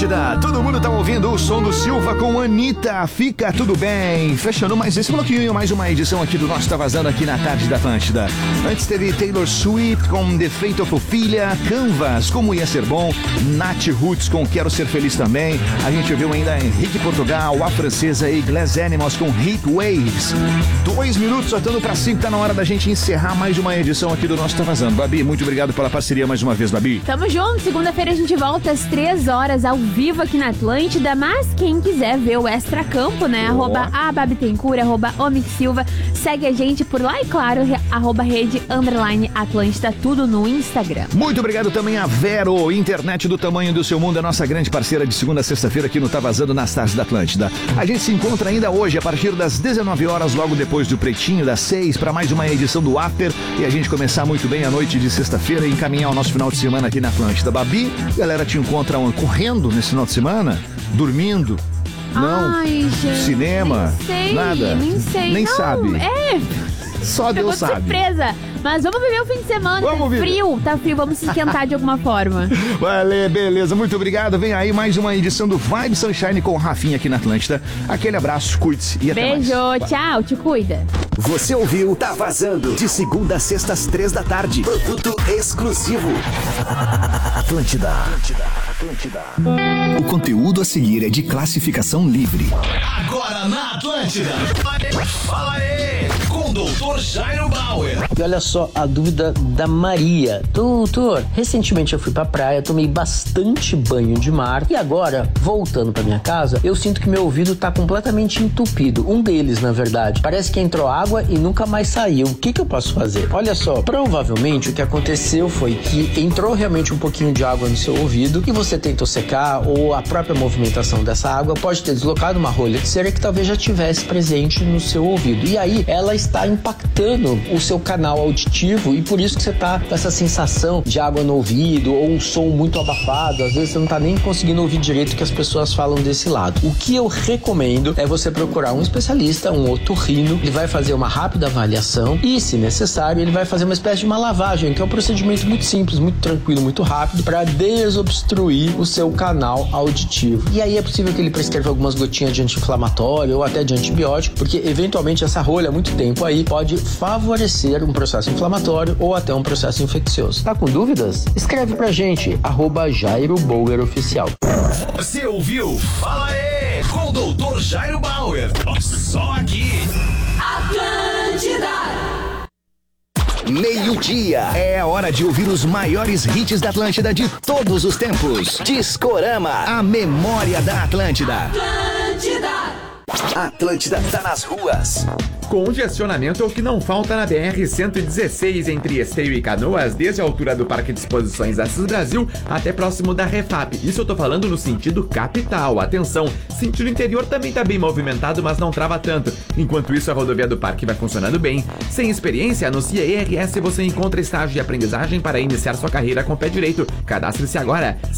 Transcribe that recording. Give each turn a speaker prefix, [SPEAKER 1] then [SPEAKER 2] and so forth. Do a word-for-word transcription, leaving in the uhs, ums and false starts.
[SPEAKER 1] Atlântida, todo mundo tá ouvindo o som do Silva com Anitta, fica tudo bem. Fechando mais esse bloquinho, mais uma edição aqui do nosso Tá Vazando aqui na tarde da Atlântida. Antes teve Taylor Swift com The Fate of Ophelia, Canvas, Como Ia Ser Bom, Nath Roots com Quero Ser Feliz também. A gente viu ainda Henrique Portugal, a francesa e Glass Animals com Heat Waves. Dois minutos soltando pra cinco, tá na hora da gente encerrar mais uma edição aqui do nosso Tá Vazando. Babi, muito obrigado pela parceria mais uma vez, Babi.
[SPEAKER 2] Tamo junto, segunda-feira a gente volta às três horas ao vivo aqui na Atlântida, mas quem quiser ver o Extra Campo, né? Oh. Arroba a Babi Tencourt, arroba Omix Silva, segue a gente por lá e claro, re, arroba rede underline Atlântida, tudo no Instagram.
[SPEAKER 1] Muito obrigado também a Vero, internet do tamanho do seu mundo, a nossa grande parceira de segunda a sexta-feira aqui no Tá Vazando nas tardes da Atlântida. A gente se encontra ainda hoje a partir das dezenove horas, logo depois do Pretinho, das seis, para mais uma edição do After e a gente começar muito bem a noite de sexta-feira e encaminhar o nosso final de semana aqui na Atlântida. Babi, galera te encontra correndo nesse final de semana? Dormindo? Não?
[SPEAKER 2] Ai, gente,
[SPEAKER 1] cinema?
[SPEAKER 2] Nem sei,
[SPEAKER 1] nada?
[SPEAKER 2] Nem sei.
[SPEAKER 1] Nem
[SPEAKER 2] não,
[SPEAKER 1] sabe?
[SPEAKER 2] É...
[SPEAKER 1] Só Deus sabe.
[SPEAKER 2] Surpresa. Mas vamos viver o fim de semana.
[SPEAKER 1] Vamos
[SPEAKER 2] tá
[SPEAKER 1] viver.
[SPEAKER 2] frio, tá frio. Vamos se esquentar de alguma forma.
[SPEAKER 1] Valeu, beleza. Muito obrigado. Vem aí mais uma edição do Vibe Sunshine com o Rafinha aqui na Atlântida. Aquele abraço, cuide-se e até
[SPEAKER 2] Beijo,
[SPEAKER 1] mais.
[SPEAKER 2] tchau, te cuida.
[SPEAKER 3] Você ouviu Tá Vazando, de segunda a sexta às três da tarde. Produto exclusivo. Atlântida. Atlântida. Atlântida. O conteúdo a seguir é de classificação livre.
[SPEAKER 4] Agora na Atlântida. Fala aí, com o doutor Jairo Bauer.
[SPEAKER 5] E olha só a dúvida da Maria. Doutor, recentemente eu fui pra praia, tomei bastante banho de mar e agora, voltando pra minha casa, eu sinto que meu ouvido tá completamente entupido. Um deles, na verdade. Parece que entrou água e nunca mais saiu. O que que eu posso fazer? Olha só, provavelmente o que aconteceu foi que entrou realmente um pouquinho de água no seu ouvido e você tentou secar, ou a própria movimentação dessa água pode ter deslocado uma rolha de cera que talvez já tivesse presente no seu ouvido. E aí ela está impactando o seu canal auditivo e por isso que você tá com essa sensação de água no ouvido ou um som muito abafado. Às vezes você não tá nem conseguindo ouvir direito o que as pessoas falam desse lado. O que eu recomendo é você procurar um especialista, um otorrino. Ele vai fazer uma rápida avaliação e, se necessário, ele vai fazer uma espécie de uma lavagem, que é um procedimento muito simples, muito tranquilo, muito rápido, para desobstruir o seu canal auditivo. E aí é possível que ele prescreva algumas gotinhas de anti-inflamatório ou até de antibiótico, porque eventualmente essa rolha há muito tempo aí pode favorecer um processo inflamatório ou até um processo infeccioso. Tá com dúvidas? Escreve pra gente, arroba Jairo Bauer Oficial.
[SPEAKER 4] Você ouviu? Fala aí, com o doutor Jairo Bauer. Só aqui. Atlântida.
[SPEAKER 3] Meio-dia. É a hora de ouvir os maiores hits da Atlântida de todos os tempos. Discorama, a memória da Atlântida. Atlântida. Atlântida tá nas ruas.
[SPEAKER 6] Congestionamento é o que não falta na B R cento e dezesseis entre Esteio e Canoas, desde a altura do Parque de Exposições Assis Brasil até próximo da Refap. Isso eu tô falando no sentido capital. Atenção, sentido interior também tá bem movimentado, mas não trava tanto. Enquanto isso, a rodovia do Parque vai funcionando bem. Sem experiência, no C I R S você encontra estágio de aprendizagem para iniciar sua carreira com o pé direito. Cadastre-se agora.